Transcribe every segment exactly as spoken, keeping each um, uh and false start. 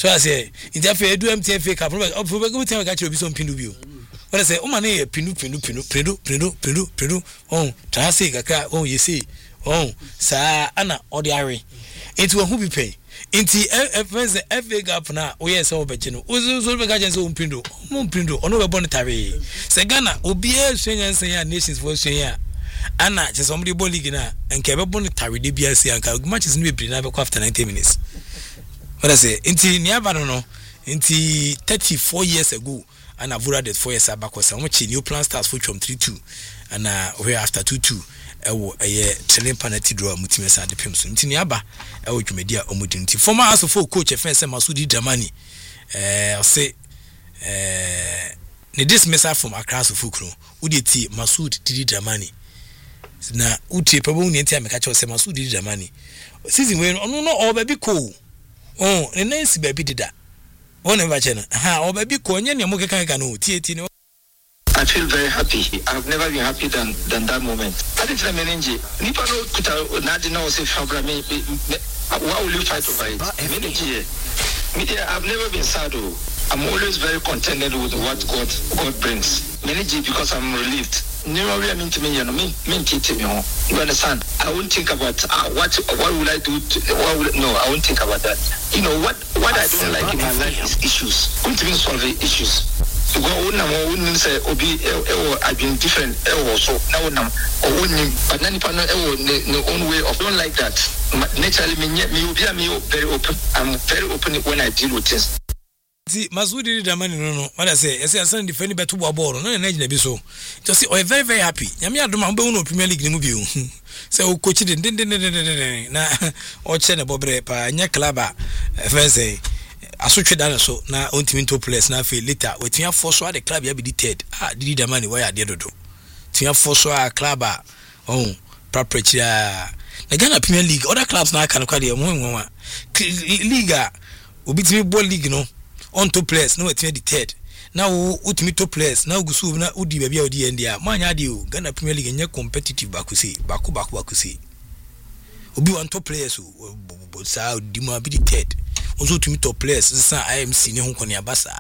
so I say in that fair do M T F A Cup of probably time I got you some pinu bio. When I say, oh man, pinu pinu pinu pinu pinu pinu pinu oh trasi kakra oh you see oh sa ana ordinary into a who be pay into the F A Cup na oh yes oh but you know so be gajen so pinu mo pinu ono be bonitary say Ghana obi e senya senya nations for senya ana just somebody ball league na enke be bonitary de bia say anka matches no be na be after ninety minutes. What I say into niaba no no into thirty-four years ago and Avura did four years back was how much new plan starts for from three two and uh where after two two ewo eye training penalty draw mutimesa de pem so ntini aba ewo dwumedia omudinti former as of coach efen se Masudi Dramani eh say eh ne dismissal from Accra so fukro udi ti Masudi Didi Dramani na uti pabo ni enti ameka che se Masudi Didi Dramani season we no no o baby ko oh ne nansi baby dida one ever channel ha o baby ko nya ne mo keka keka no tie tie. I feel very happy. I've never been happy than than that moment. I didn't tell me ninja. Nipa no kuta nadi na ose fabra me. Why will you fight over it? Ninja. Media. I've never been sad. I'm always very contented with what God God brings. Ninja because I'm relieved. Never really mean to me. You know me. Me teach me. You understand? I won't think about uh, what what will I do. To, what will, no, I won't think about that. You know what? What I don't like in my life is issues. Going to be solving issues. Go on now, wouldn't say Obi I've been different so now now or but none no own way of don't like that. Naturally me me very open. I'm very open when I deal with things. See Masudi Dramani no no what I say I say I send defend better ball no na na be so just say oh very very happy nyame adoma be no Premier League ni mu bi o say o coach den den den na o che ne bobre pa nya club a say asotwe dan so na ontimi to players na fe later wetia force so the club ya be third ah Didi Dramani why ade dodo tia force so a club a oh property na Ghana Premier League other clubs na kan kwade mo nwa league obitimi ball league no on to players no wetia the third na utimi to players na ugusu na udi bia bia odi endia manya de o Ghana Premier League nya competitive bakusi baku baku bakusi obi want to players o sa odi mo be the third also to meet top players sa I M C ne ho konia basa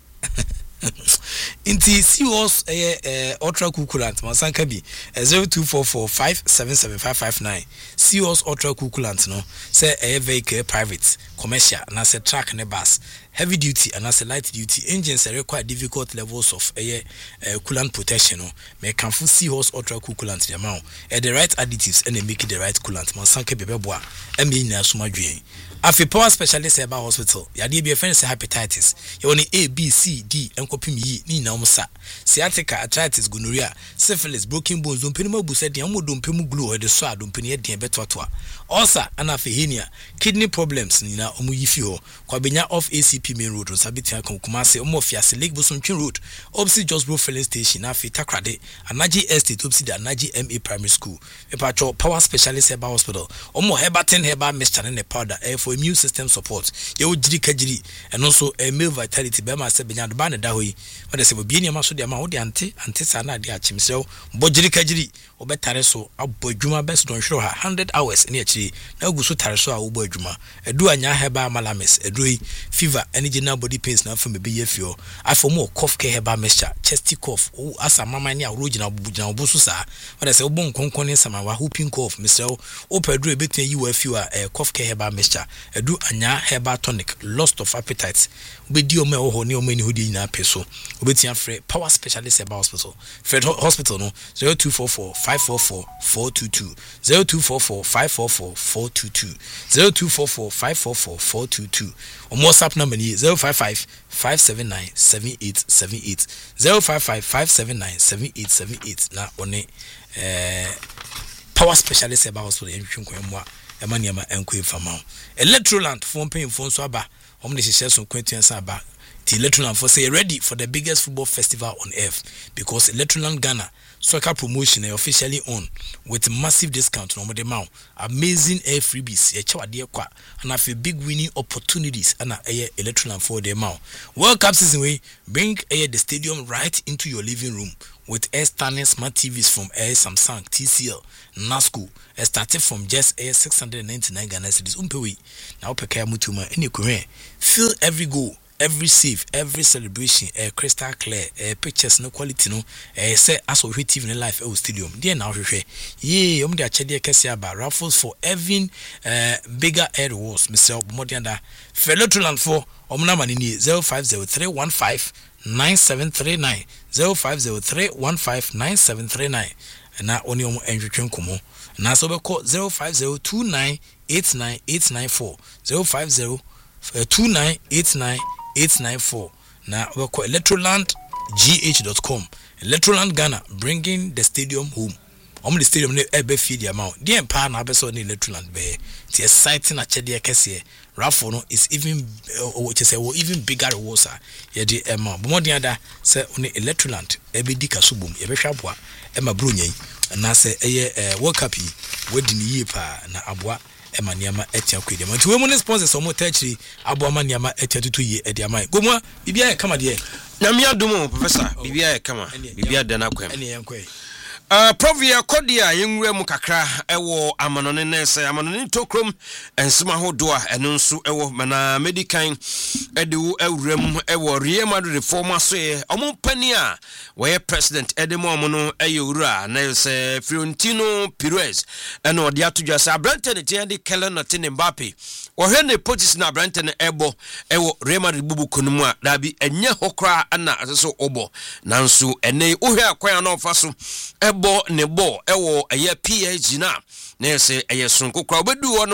inti C O S eh eh ultra coculant mansanka bi zero two four four five seven seven five five nine C O S ultra coculant no say eh vehicle private commercial na say truck ne bus heavy duty and as a light duty engines require difficult levels of eh uh, coolant protection no me can for C O S ultra coolant the amount eh the right additives and they make it the right coolant mansanka bebeboa e me nyina so madwen afi power specialist eba hospital ya de be friend say hepatitis you want A B C D enkopim yi ni na umsa sciatica arthritis gonorrhea syphilis broken bones dompeni mabu se de amodompemu glue de so adompeni e de betotoa ulcer ana hernia kidney problems ni na omu yifi ho kwa benya off A C P main road on sabitia konkuma se omo fiase lake bosomtwe road opposite Josbro filling station afi takrade anaji estate opposite anaji M A primary school e pacho power specialist eba hospital omo hebatin heba mixture ne powder e for immune system support ye ojiri kajiri and also a male vitality be ma se benya do ba ne da hoyi wode se bobi eniama so de ma wode ante ante sa na de achimsew bojiri kajiri obetare so abodwuma best don hwero ha one hundred hours ne achiri na aguso tare so a obo adwuma edu anya heba malames edui fever energy na body pains na fam be yefio afomo cough care heba mixture chesty cough o asa mama ne awrogina bugina obuso sa wode se obon konkon ne sama wa whooping cough misel opedu ebetia yi wa fio a cough care heba mixture edu anya heba tonic loss of appetite obedi o me ho ne o mani hodi nyina peso obetia free power specialist eba hospital Fred Hospital no zero two four four five four four four two two zero two four four five four four four two two zero two four four five four four four two two or WhatsApp number ni zero five five five seven nine seven eight seven eight zero five five five seven nine seven eight seven eight na one eh power specialist eba hospital enhwenko emwa emaniama enko infama Electroland phone pay phone so aba omne hye so kwantian sa aba The Electroland for say ready for the biggest football festival on earth because Electroland Ghana soccer promotion is officially on with massive discount on the amount, amazing air freebies, a chawadia kwa, and have a big winning opportunities and a Electroland for the amount. World Cup season way bring air the stadium right into your living room with air stunning smart T Vs from Air Samsung, T C L, Nasco, started from just air six hundred ninety-nine Ghana cedis. Umpewe now pekaya mutuma any Korean. Feel every goal, every save, every celebration, a uh, crystal clear, uh, pictures no quality no, uh, say as we T V in life oh stadium. Dear now we yeah, um the achede kesi aba raffles for even uh, bigger air walls. Mister Modianda, Electroland for omna manini zero five zero three one five nine seven three nine zero five zero three one five nine seven three nine. Na oni omo enhwetwe nkomo na so be call zero five zero two nine eight nine eight nine four zero five zero two nine eight nine eight nine four. Now we call electroland g h dot com. Electroland Ghana bringing the stadium home. Om the stadium ne ebe feed the amount. The empire na be so ni Electroland be. It's exciting achede kese. Raffle no is even or say or even bigger rewards are. Ye the amount. But more than that say on Electroland ebe di kasubum. Ye be hwabwa e ma bro nyen. Na say eye World Cup yi wedi ni yie pa na aboa ema niama etia kwede ma nti we mu ne sponsors omo tachi aboa ma niama etia tutu yi edi amai gomwa bibia e kama de na mi adumo professor bibia e kama bibia de na kwem ene yenkwe Uh, Provia Kodia, Yungre Mukakra, Ewo, Amanonese, Amanon Tokrum, and Smahodoa, and Unsu Ewo, Mana Medicain, Edu, Eurem, Ewo, Riema, the former say, Omo Penia, where President Edemo Mono, Eura, Nels Fiorentino Pires, and Odiatu Jasa, Branton, the Tiandi Kellen, Natin Mbappe, or Henry Potis na Branton Ebo, Ewo, Rema Bubu Kunuma, Dabi, and Yahokra, Anna, so Obo, Nansu, and Ne Uha, Quayano Faso, Ebo. Bo ne bo ewo eye P H na na se eye sonko kwa obedu wo no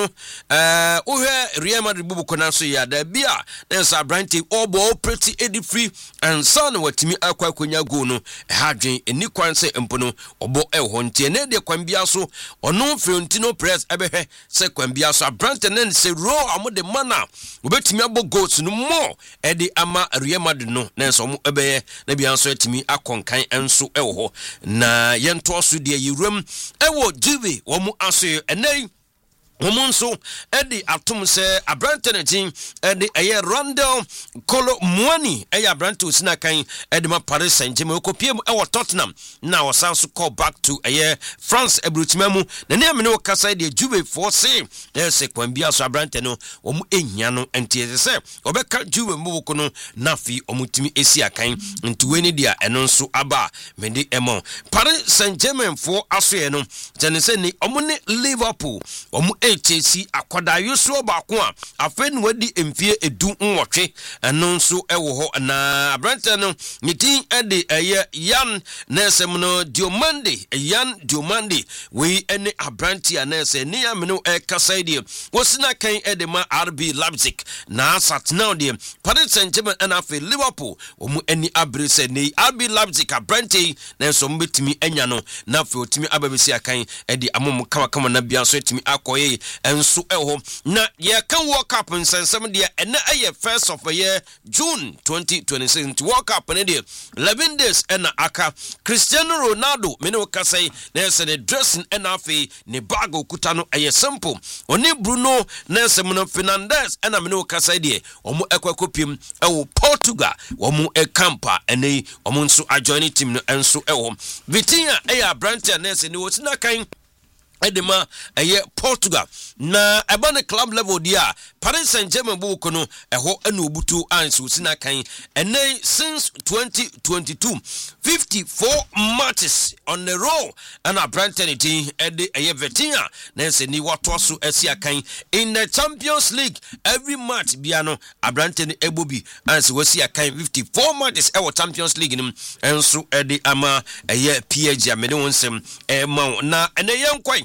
eh ohwe Real Madrid bubu kona so ya da bia na se Branty obo pretty edi free and son watimi akwa konya go no ha dwen eni kwan se empono obo eho ntie na de kwan bia so ono Fiorentino press ebehwe se kwan bia so Branty na se ro amode mana obetimi abo goals no mo edi ama Real Madrid no na se omo ebeye na bia so etimi akonkan enso eho na yen tosu de yirum ewo Juve wo mu aso enei Womunso Eddie Atum se Abrantenetin Eddie Aye Rondell Kolo Mwani Aya Brantu Sinakan Edema Paris Saint-Germain Okopiem Ewa Tottenham Now Sansu call back to Aye France Ebrutimemu Nene Amino Kasa de Juve for say Ese Kwambia so Abranteno Omu Enyano Entiese se Obeka Juve Mukono Nafi Omutimi Esiakan Ntuweni dia Enonso Aba Mende Emo Paris Saint-Germain for Asueno Janese ni Omune Liverpool Omu H C akwada yuso baako a afen wadi emfie edu nwotwe eno nso ewo ho na abrante no meeting ede eye Yan Nesem no Diomande Yan Diomande we ene abrante anese ni ameno e kasaidie wosina kan ede ma R B Leipzig na sat now de Paris Saint-Germain and afi Liverpool omu eni abrese ni R B Leipzig abrante na so mbetimi enya no na afi otimi ababesi akan ede amom kama kama na bia so etimi akoye enso eho na ye kan World Cup nsensem de ena aye first of the year June twenty twenty-six World Cup ne de eleven days ena aka Cristiano Ronaldo mene okasai na se the dressing ena afi ne bag okuta no aye simple oni Bruno na se no Fernandes ena mene okasai de omo ekwakopim ewo Portugal omo ekampa ene omo nso ajoin team no enso eho Vitinha aye Brantia na se ne wotina kan Edema eye Portugal na ebane club level dia Paris Saint-Germain bu kono eho ene obutu ansu sina kan ene since twenty twenty-two fifty-four matches on the row and Abrantenetin ede eye Vitinha na se ni wato so asia kan in the Champions League every match biano Abrantene ebobi ansu wasia kan fifty-four matches ewo Champions League nim enso ede ama eye P S G amene wonsem e ma na ene yenkwan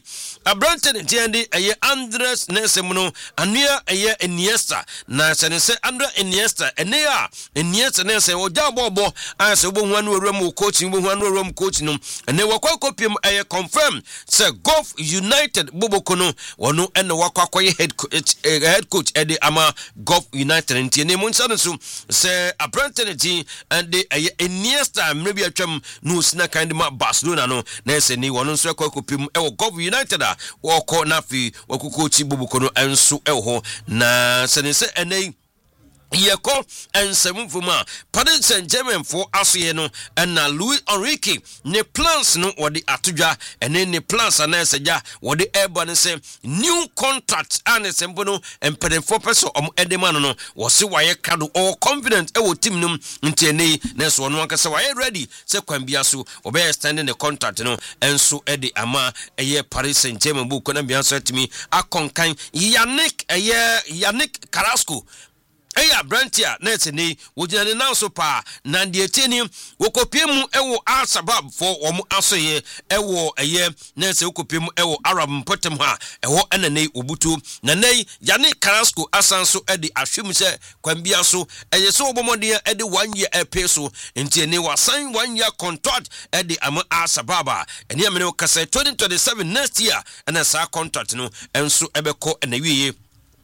abrante ne tiende eye Andres Nesemuno anua eye Iniesta na sene se Andres Iniesta ene a Iniesta ne se oja bobo an se obo huanu owram coach obo huanu owram coach no ene wakwa kopiem eye confirm se Gulf United bobokono wono ene wakwa koye head coach head coach ede ama Gulf United ntine mu nsa no so se abrante ne ti ande eye Iniesta mrebi atwam no sina kind ma Barcelona no na se ni wono nso akwa kopiem e Gulf United a woko na fi wakukochi bobokono enso e ho na se ne se ene yeko ensemfuma Paris Saint-Germain for asoye no na Luis Enrique ne plans no wodi atodwa ene ne plans anaseja wodi eba ne se new contract anesembo no empedefo peso om edema no wo se waye kado all confident e wo team no ntene na so no anka se waye ready se kwambia so obe extend the contract no enso ede ama eye Paris Saint-Germain bu ko na bia so timi akonkan Yannick eye Yannick Carrasco eya Brantia netini wojane na so pa na de etini wokopiemu ewo Al-Shabaab for omu asoye ewo eye na se wokopiemu ewo Arab mpotem ha ewo enene obutu na nei Yannick Carrasco asanso edi ahwem se kwambia so eye so obomode edi one year epe so nti ene wasan one year contract edi ama Al-Shabaab ene amene kasa twenty twenty-seven next year ena sa contract no enso ebeko enawiye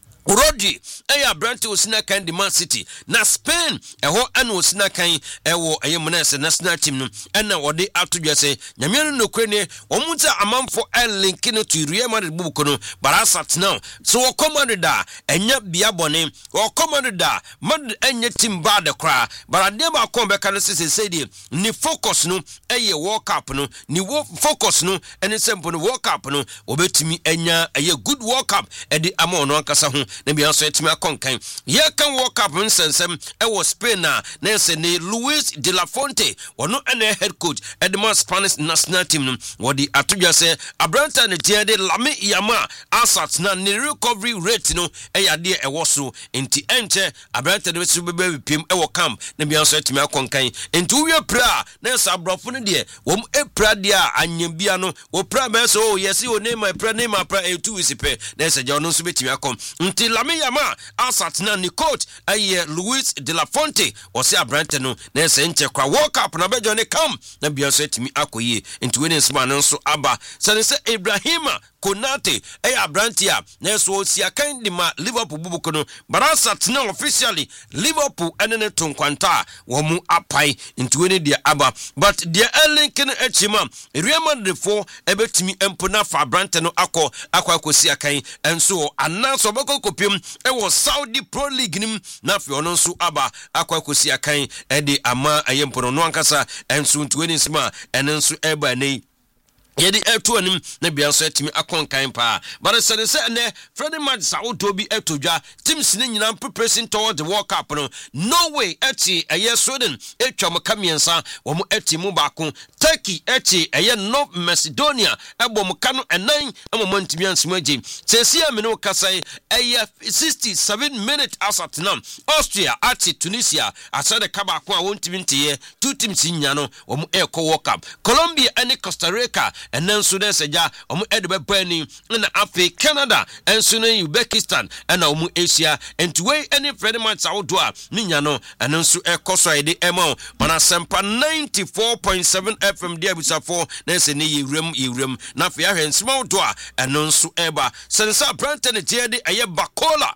Rodri eya Brante osina kan di Man City na Spain eho ana osina kan ewo eye munese national team no ena wode atodwa se nyame no kwene omuta amanfo el link no to Real Madrid bubuko no barasat now so o command da enya bia bone o command da Madrid enya team bad kra barade ba kon be kan se se die ni focus no eye World Cup no ni focus no ene sempo no World Cup no obetimi enya eye good World Cup edi ama ono ankasa ho na bia so etimi akonkan ye kan World Cup nsensem e wo Spain na na se ni Luis de la Fonte wono ene head coach Edmond Spanish national team no wodi atodwa se Abranta ne tiade Lami Yama asat na ni recovery rate no e yade e wo so enti enche Abranta de so bebe pim e wo camp na bia so etimi akonkan enti wo pra na sa abrofo no de wom e pra de a anyam bia no wo pra be so yes o name my pra name pra e two is pe na se je no so betimi akom enti Lami Yama asat na ni coach aye Luis de la Fonte o se Abrante no na se nche kwa World Cup na bejo ne kam na bia so etimi akoye enti we ne nsma no so aba se se Ibrahima Konate eh Abrantia na so siakan di ma Liverpool bubuko no barasat na officially Liverpool enene tonkwanta wo mu apai into we dia aba but dia elinkin echima Real Madrid for ebetimi empona fa Abrante no akọ akọ akosi akan enso ananso beko kopiem e wo Saudi Pro League nim na fi ono nso aba akọ akosi akan e de ama ayempono no ankasa enso into we nsima enenso eba nei yedi etu anim na bia so etimi akonkan pa but se se ne Freddie Match Saudi bi etodwa teams ne nyina preparing toward the World Cup no Norway eti eye Sweden etwa mkamiensa wo mu eti mu baako Turkey eti eye North Macedonia ebo mka no enan amoma ntimi ansemaje sesi amene okasai eye sixty-seven minute asatnam Austria ati Tunisia asade kabako a wontimi ntiye two teams nya no wo mu eko World Cup Colombia and Costa Rica and then Sudan seja omu edbe burning in Africa Canada and Sudan Uzbekistan and omu Asia and to way any Freddie Match outdoor ninya no and then su ekoso ide emo on asempa ninety-four point seven F M there bisa for na se ne yewrem yewrem na fe ahwe small door and then su eba sensa Brante ne tiede aye Bacola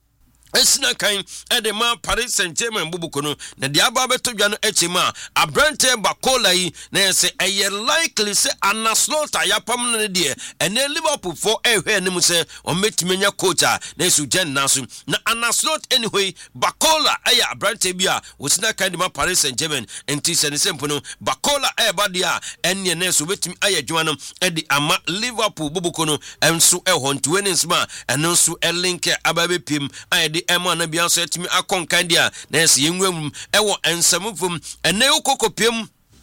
esina kan edema Paris Saint-Germain bubukono na dia ba beto dwa no echima Abrante Bacola yi na se eye likely se anaslota yapam no de ene Liverpool for ehwe ne mu se o metimenya coach a na su gen naso na anaslot anyway Bacola eye Abrante bia wosina kan de ma Paris Saint-Germain enti se ne sempo no Bacola e ba dia enne ne so betimi aye dwuma no e de ama Liverpool bubukono enso e ho nti weni nsma eno so e link ababe pim aye Emma na bia so etimi akonkan dia na ese yenwam ewo ensamfum ene ukokopiem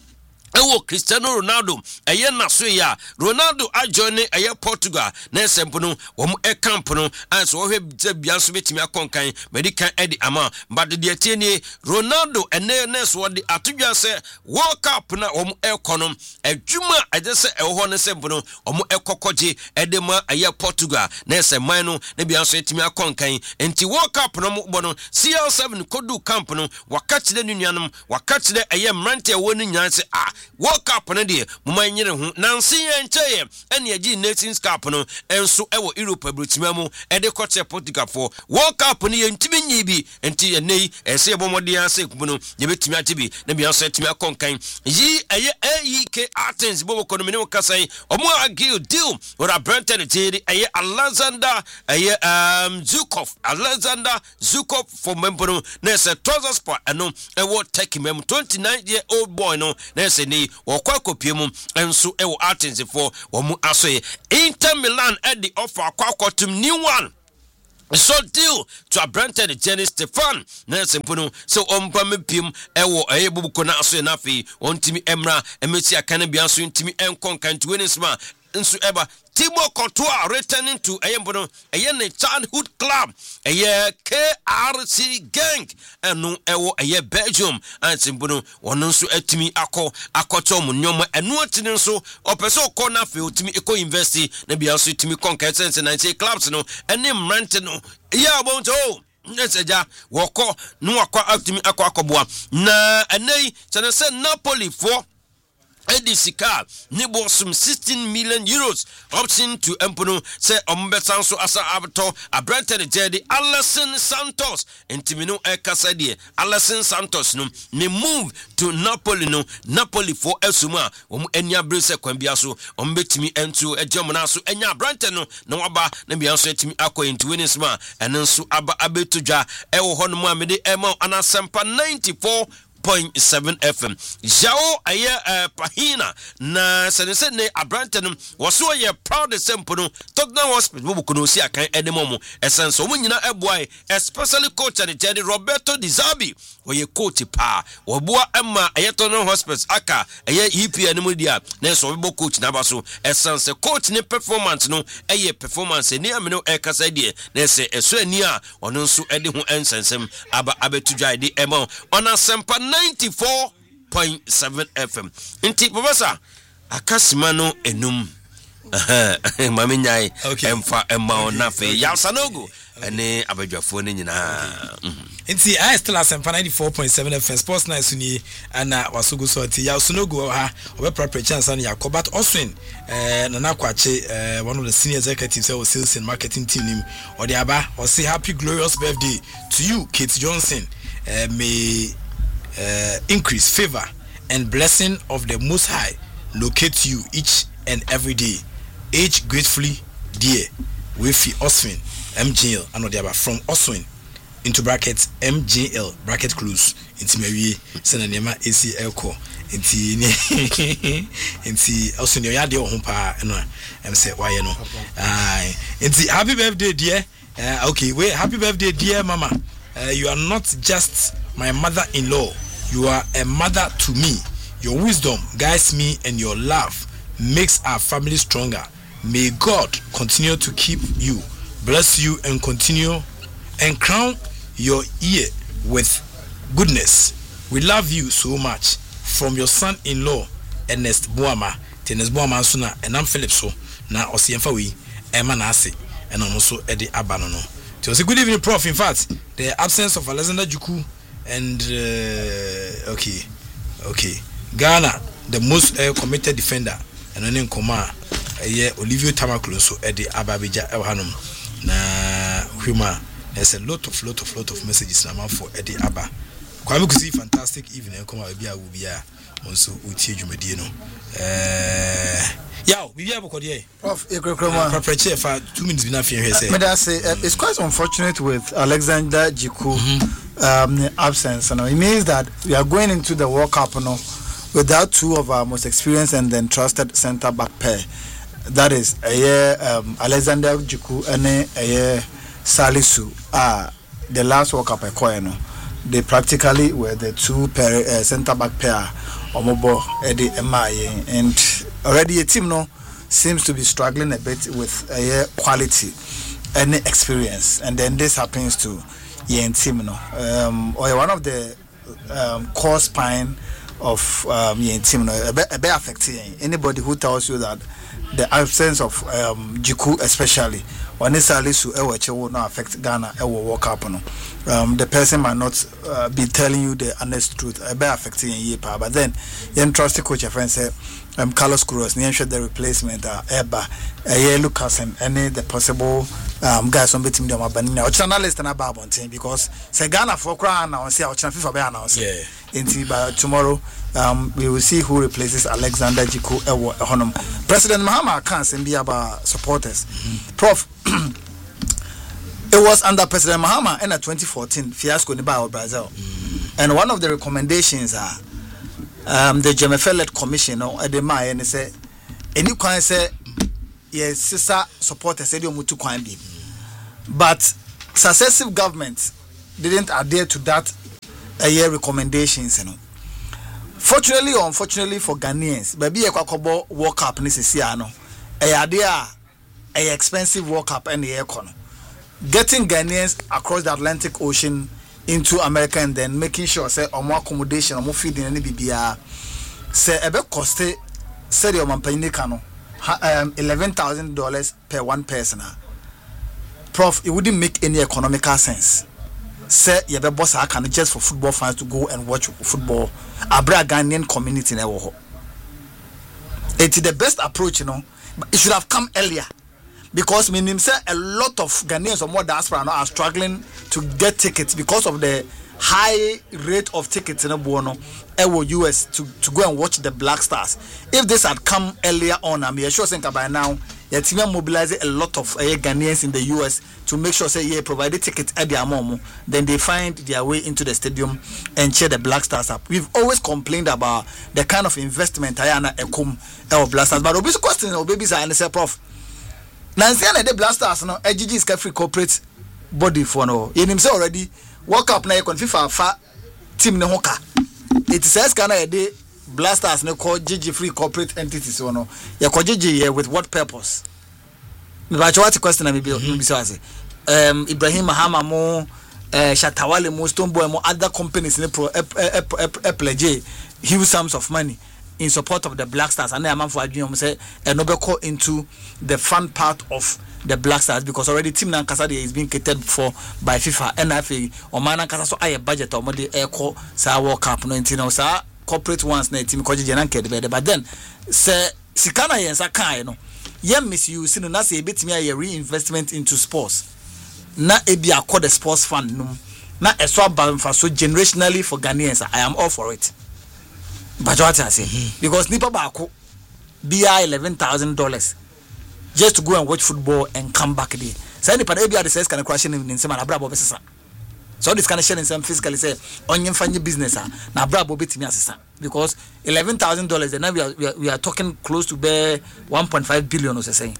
ewo Cristiano Ronaldo eye naso ya Ronaldo ajoine eye Portugal na esempo no wo mu e camp no anso wo hwe bia so betimi akonkan medical edi ama but de atieni Ronaldo ene neso wo de atodwa se World Cup na wo mu e kono adwuma agese e ho ne sempo no wo mu e kokoje ede ma eye Portugal na eseman no na bia so etimi akonkan enti World Cup no mu bo no C L seven kodu camp no wakachide nunuanom wakachide eye mrante wo ni nyan se ah World Cup no de muma nyere ho nansi encheye ene agi Nations Cup no enso ewo Europe abrutima mu ede koche Portugal for World Cup no ye ntimi nyi bi enti enei ese ebomode ase kubu no ye betimi agibi na bia so etimi akonkan yi eye A E K Athens bobo kono mene wakasai omo agil deal ora Brenton Jedi eye Alexander eye um Zukov Alexander Zukov for member na se Trabzonspor eno ewo take mem twenty-nine year old boy no na se ni wakwa kopiemu enso ewo Athens for omo asoye Inter Milan at the offer akwakotum new one. So deal to a Brenton Jenny Stefan Nelson Puno so on Pamipim Ewo Ebuko na so na fi on timi Emra Emesi akane bia so ntimi enkon kan to winisma nso eba Thibaut Courtois returning to Ayembono Ayene childhood club Aye K R C Gang enu ewo aye Belgium and Simbono wono nso atimi akọ akọcho mu nyoma enu atini nso opeso ko na fe otimi eko investi na bia nso timi conquer sense ninety clubs no ene mrante no ya bonto neseja woko no akwa atimi akọ akọboa na enei chane se Napoli for Edisika nibo some sixteen million euros option to Empono say ombetanso asa abato Brenton Jedi Alexis Santos intimino e kasadie Alexis Santos no me move to Napoli no Napoli for Esuma om enya brese kwambia so ombetimi ento ejamna so enya Brenton no na waba na bia so etimi akọ into winisma enenso aba abetodwa e wo hono mu amede ema anasempa ninety-four point seven F M. Jao aye uh, pahina na senese ne Abranten was so ye proud sample no Tottenham Hospital bubu kono si akan edemomo essence o nyina eboy especially coach and Jerry Roberto Di Zerbi oye coach pa oboa emma aye Tottenham Hospital aka aye E P N mu dia na so obo coach na baso essence coach ne performance no aye performance ni ameno e kasa die na se eso ani a ono nso ede ho ensensem aba abetudwa de emo ona sempa ninety-four point seven F M. Inti professor akasimano enum eh mami nyai emfa emma onafe ya sanogo ene abadwafo ne nyina inti I still as emfa ninety-four point seven F M sports night suni ana wasugo so ati ya sonogo ha obe proper chance na yakobat oswin eh na nakwache eh one of the senior executives of sales and marketing team nim odi aba o say happy glorious birthday to you Kate Johnson. uh, may Uh, increase favor and blessing of the Most High locate you each and every day. Age gratefully, dear. Wifi Oswin M J L another from Oswin into brackets M J L bracket close into Mary Senanema A C L co into into Oswin ya de ho pa no em say why no ah into happy birthday dear. Uh, okay wait happy birthday dear mama. Uh, you are not just my mother-in-law. You are a mother to me. Your wisdom guides me and your love makes our family stronger. May God continue to keep you, bless you and continue and crown your ear with goodness. We love you so much. From your son-in-law, Ernest Boama, Ernest Boama Suna, and I'm Philip so. Now, Osiemfa we, Emma Nasi, and I'm also Eddie Abanono. It was a good evening, Prof. In fact, the absence of Alexander Juku and uh, okay, okay, Ghana, the most uh, committed defender, and then in Koma, uh, yeah, Olivia Tamaklo, so Eddie Ababija Elhanum. Na Huma, there's a lot of, lot of, lot of messages now for Eddie Abba. Kwame Kusi, fantastic evening. Come out, be a will be a also Uti Jumedino. Uh, yeah, we have a code. Prof, Prof, for two minutes enough here. Say, it's quite unfortunate with Alexander Jiku mm-hmm. um, absence. You know, it means that we are going into the World Cup, you know, without two of our most experienced and then trusted centre back pair. That is a year um, Alexander Jiku and a year Salisu. Ah, the last World Cup, you know. they practically were the two pair, uh, centre back pair Omobo Eddie Emaye, and already a team no seems to be struggling a bit with a uh, quality and experience, and then this happens to Yen team no um, or one of the um, core spine of um, Yen team no a bit affecting anybody who tells you that the absence of um, Jiku especially or necessarily so will not affect Ghana or World Cup no. Um, the person might not uh, be telling you the honest truth a bit affecting ye pa, but then yen trusty coach your friend said um, Carlos Cruz yen the replacement uh, Eba uh, Lucas and any the possible um, guys on the team them abanina or journalist and about one thing because say Ghana for crown now see our champion for be announced yeah into by tomorrow um, we will see who replaces Alexander Jiku Ewo Honum. President Mahama can't send be about supporters. Mm-hmm. Prof it was under President Mahama in a twenty fourteen fiasco in Brazil. Mm. And one of the recommendations are um, the J M F L-led commission or at the May and they say any kind say yes sister supporters said you mutu kwan bi. But successive governments didn't adhere to that a year recommendations, you know. Fortunately or unfortunately for Ghanaians, baby a kwakobo World Cup ni sisi ano. A idea a expensive World Cup and the economy. Getting Ghanaians across the Atlantic Ocean into America and then making sure say omo accommodation omo feeding any bibia say ebe cost say the omampani kano um eleven thousand dollars per one person. Prof, it wouldn't make any economical sense. Say you be boss can just for football fans to go and watch football abra Ghanaian community na wo. It's the best approach, you know. But it should have come earlier. Because meaning say a lot of Ghanaians or more diaspora now are struggling to get tickets because of the high rate of tickets in Buono, Ewo U S to, to go and watch the Black Stars. If this had come earlier on, I'm sure think by now, your team mobilizing a lot of uh, Ghanaians in the U S to make sure say yeah provided tickets at their mom, then they find their way into the stadium and cheer the Black Stars up. We've always complained about the kind of investment Ayana Ekum El Black Stars, but obviously question or babies are and say Prof. Nancy and the Blasters no A G G is free corporate body for no. You himself already walk up na you can FIFA fa team ne hoka. It says can a day Blasters no call G G free corporate entities so no. You call G G here with what purpose? Me ba chwa question na me be me say um Ibrahim Mahama mo uh, Shatawale mo Stoneboy mo other companies ne pro pledge huge sums of money in support of the Black Stars, and I am for Adrian say and no call into the fun part of the Black Stars because already Team Nankasa is being catered for by FIFA, N F A, or Man Nankasa so I budget or money air call sa World Cup nineteen or sa corporate ones na team koji jenanke de but then say sikana yensa kan no ye misuse no na say betimi a reinvestment into sports na ebi akọ the sports fund no na eso abamfa so generationally for Ghanaians. I am all for it. But what I say, mm-hmm. because Nipa Bako B I eleven thousand dollars just to go and watch football and come back there. So any part of says can crash in in some Abrabo business. So this kind of sharing some physically say on your funny business na Abrabo bit me assistant because eleven thousand dollars. Then we are, we are we are talking close to be one point five billion or saying.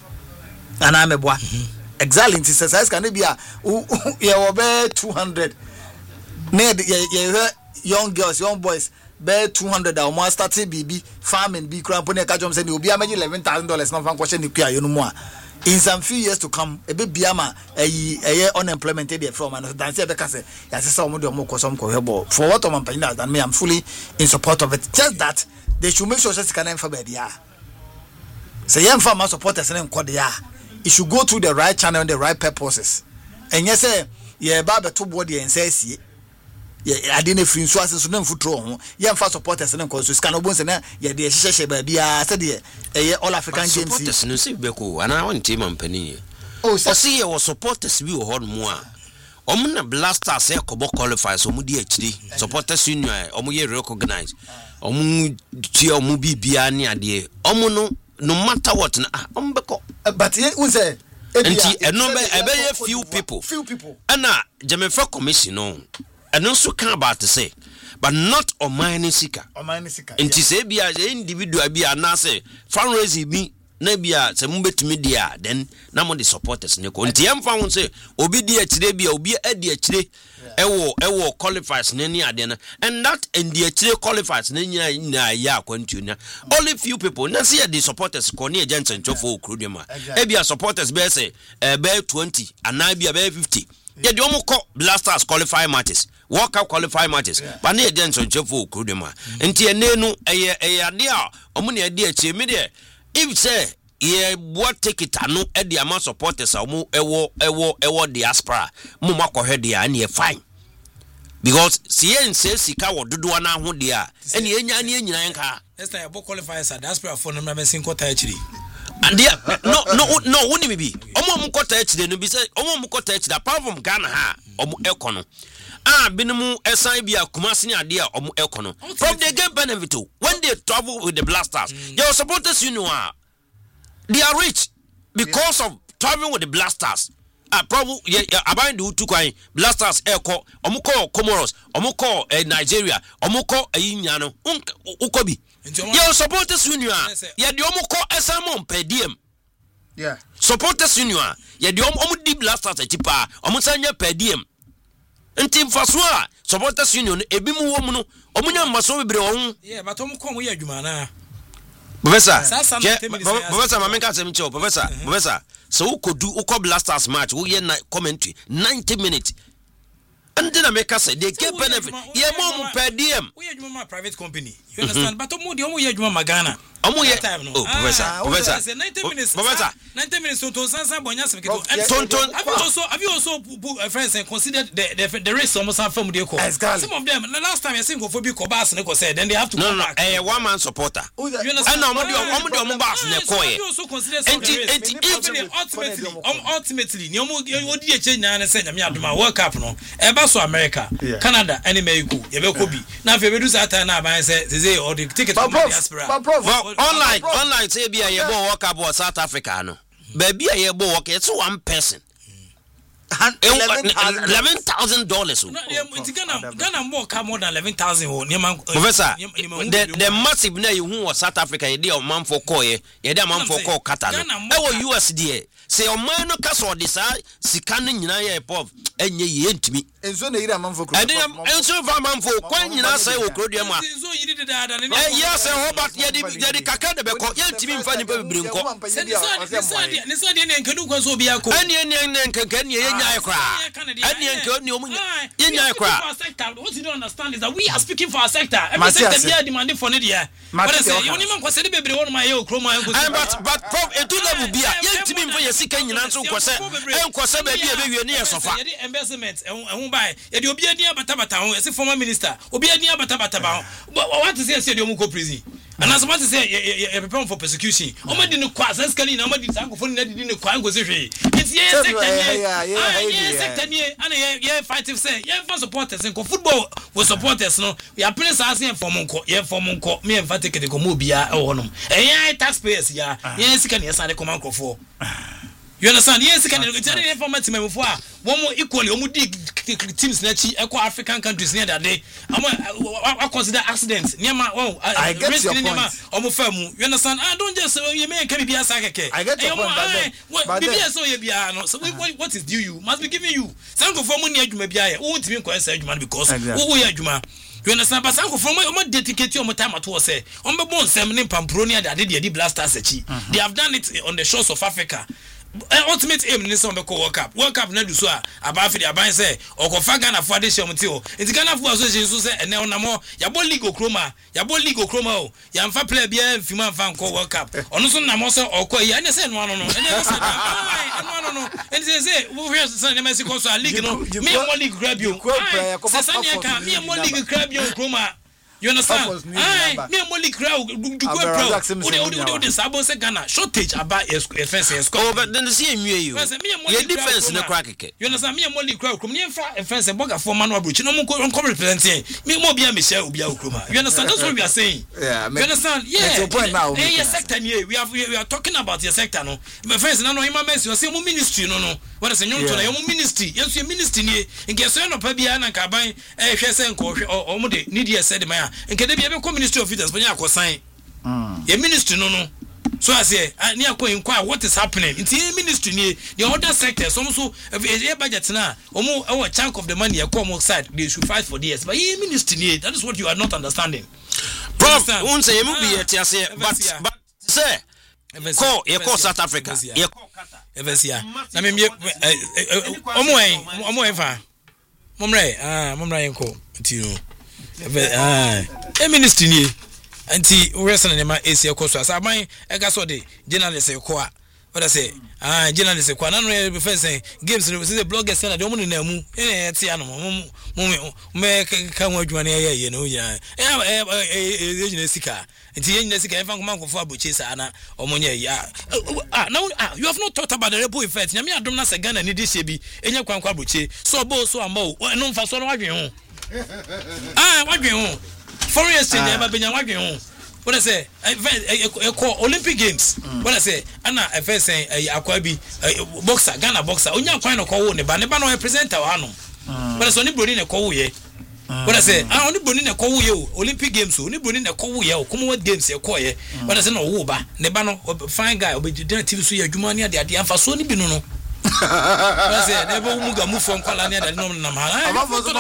And I'm a boy. Exactly. It says can be a yeah be two hundred. Need yeah young girls, young boys. Be two hundred or more starting B B farming be crampon a catch saying you'll be a eleven thousand dollars not from question you know more. In some few years to come, a bit biama a year unemployment from and dance because yes, some of them some for what I'm paying out and me I'm fully in support of it. Just that they should make sure that can for baby. Say young farmer supporters and call the it should go through the right channel and the right purposes. And yes, say yeah, Baba two body and says yeah, I didn't free so as to them for throw. Yeah, for supporters and cause can obons and yeah, the Shisha baby, I said, yeah, all African games. Supporters, no see Beko, and I want team and penny. Oh, so see, I was supporters we will hold more. Omuna Blaster say Kobo qualifies, so Moody H D, supporters union, Omuye recognize, Omu Tia Mubi Biani Adi, Omuno, no matter what, Ombeko. But it was a number, a very few people, few people, and now Jamaica Commission on. And also can about to say, but not on my seeker. On my seeker. And to say, be as an individual, be a nase, fundraising me, na bia se mo betumi dia then na mo the supporters ne ko nti emfa ho se obi di akire bia obi adi akire ewo ewo qualifiers ne ni ade na and that and the akire qualifiers ne nyina nyina ya akwantu na only few people na see the supporters ko ne agent ntofo okrudema e bia supporters be say e be twenty ana bia be fifty ye de omo ko Blasters qualify matches World Cup qualify matches but ne agent ntofo okrudema nti enenu eye eye ade a omo ne ade akire me de if say ye what ticket anu e the amount supporters omo ewo ewo ewo diaspora mo makohwe dia na ye fine because see say sika wo dodo na ho dia ene enya ne nyina nka next time bo qualifiers at diaspora for no na sin kota achiri and there no no no woni me bi omo mo kota achire no bi say omo mo kota achire apart from Ghana ha omo ekono ah binimu esan bi akuma sini ade a omo ekono from the game benefit when they travel with the Blasters mm. your supporters you know they are rich because yeah. of traveling with the Blasters. Uh, probably yeah, yeah, about the two kind Blasters Eko, Omuko Comoros, Omuko uh, Nigeria, Omuko Inyano, Ukobi. Your supporters union, yeah, the Omuko Esamon per diem. Yeah, supporters union, yeah, the Omu Blasters a chipa, Omusanya per diem. And Team Faswa, supporters union, Ebimu Womuno, Omunya Masobi Breon. Yeah, but Omuko, we are Jumana. Professor, Professor, my make us Professor, Professor. So who could do Uko Blasters match? We hear commentary ninety minutes. And then I make us say they get benefit. Yeah, more per diem. We are my private company. You understand? But Omo, the Omo, you are Magana. Omo, yeah. Oh, Professor, Professor. ninety minutes. Professor, ninety minutes. So to Sansa Bonyas. And have you also have you also friends and considered the the the race almost from the call? Some of them. The last time I think for big Kobas Neko said, then they have to no come no. back. A one man supporter. You understand? And Omo, Omo, Omo, Bas Neko. Have you also considered some ultimately, ultimately, you know, you did change now and say, "I'm not World Cup no." Ebaso America, Canada, and Mexico. You will be now. If you do that, now I say, "Say or the ticket to diaspora." Unlike, unlike, say, be a year walk up or South Africa, no. Baby, a year walk, it's one person. eleven thousand dollars. Ghana more come more than eleven thousand. Professor, the the massive na you who was South Africa, you dear man for Koye, you dear man for Ko Qatar. I U S D A. Say, oh man, no castle decide, Sikan in a pop, and ye ain't me. And so they are man for I didn't answer for man for Quan, you know, say, oh, Codiama. Yes, I hope that Yadi Kaka, the Beko, yet to be funny, Brinko. What you don't understand is that we are speaking for our sector. Every sector we are demanding for Nidia. But I say, you only man consider baby one my own chroma. But but prof, it do level be yet to be for your second in answer kwase. En kwase baby e be near sofa. Investment and who buy. You be near Batabata, as a former minister. Obi near Batabata. What is say you muko prison? And as much as say you prepare for persecution. Omo di no kwase skali na omo di sanko for na di no kwan go say hwe. It's yes sector yeah yeah sector near and yeah fight say yeah for supporters and football with supporters no. We are playing as for monko. Yeah for monko. Me and take the komo bia e wonom. Eh yeah taxpayers yeah. Yeah sika na yesa de command for. You understand? Yes, can you tell the information before one more equally omu teams na chi equal African countries near that day. I consider accidents. Nyama oh I get your point. Omu famu. You understand? I don't just you may can be a sakeke. I get your point. But then so you be no. So what is due you must be giving you. Sanko for money adwuma bia. Who timi ko say adwuma because who ya adwuma. You understand? But sanko for money dedicate your time at say. On be bon sem ne pampronia that did the Blasters achi. They have done it on the shores of Africa. Ultimate aim ni some World Cup. World Cup na do so about for the aban say okofa Ghana for this year mtio. Enti Ghana for association so say ene onamo ya ball league okroma. Ya ball league okroma o. Ya mfa player bia mfima mfa nko World Cup. Ono so na mo say okọ yi anya say no no no. Anya say no no no. Enti say we hear say na Mexico so league no. Me mo league grab you. Say sanya ka me mo league grab you okroma. You understand? Aye, me a molly crowd do go pro. What the sabo say Ghana shortage about defense. Oh, but then the same you. You defense in the crack. You understand? Me a molly crowd come near defense and boga for manual bridge. No more come representing. Me more be a Michelle Ubia Ukruma. You understand? That's what we are saying. Yeah, you understand? Yeah. Your point now. Hey, your sector here. We have we are talking about your sector no. But first, no no him mess you say mo ministry no no. What is your to your ministry? Yes, your ministry here. In case you no pa bia na ka ban eh hwe say nko hwe o mo de need ye said my in Canada, be Ministry of Finance, but you are sign. Your ministry, no, no. So I say, I near go inquire what is happening. In the ministry, the other sectors, also a budget now, almost our chunk of the money, a come outside, they should fight for this. But in ministry, that is what you are not understanding. Prof, won't say, but, but, sir, call, you call South Africa. You call Qatar. Evesia. I mean, Omoe, Omoeva. Momre, ah, Momra and Co. Ah, a ministry. Anti wrestling in my A C course. I my Egasode, journalist, what I say, ah, journalist, what I'm saying, games, the blogger said, I don't want to know, eh, Tiano, make come with one, you know, yeah, a Jessica, and T. Jessica, if I'm going for Buchis, Anna, or Monia, yeah. No, you have not talked about the repo effect. Yamia don't know a gun and it is be in your Quanquabuchi, so both so a mo, and no for so what you ah, what you foreign exchange never been a what I say, I call Olympic Games. What I say, Anna, I first say, I be a boxer, Ghana boxer, on your kind of call, but never know a presenter. But it's only Brunin a call ye. What I say, I only Brunin a call you, Olympic Games, only Brunin a call you, Commonwealth Games, a call ye. But I say, no, Uba, Nebano, fine guy, but you didn't tell you, Jumania, the idea for Sony Bino. I said, never move from Colania that no number. I'm not for some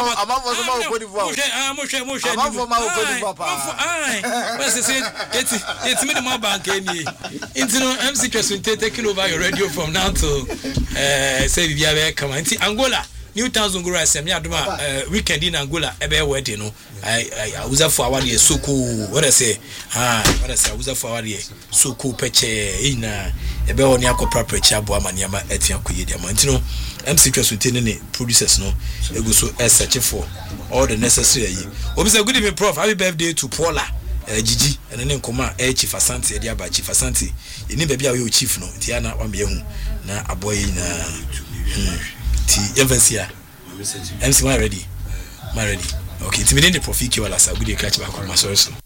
it's minimum bank. Into no M C Trust will take over your radio from now to say, yeah, come on. Angola, New Towns Ngora, Semia, weekend in Angola, a bear wedding. I I was up for one year, so cool. What I say, ah, what I say, I was up for one year, so cool, peche in a bear on Yako proper chabo, Maniama, Etian Kuya, Montino, M C Trust with any producers, no, it goes so as searching for all the necessary. Obviously, good evening, Prof. Happy birthday to Paula, Gigi, and then Koma, eh, Chief Asante, Diaba, Chief Asante. You need to be your chief, no, Tiana, one be na a boy in T. Evansia. M C, my ready, my ready. Okay, it's within the profit you are good catch back on my source.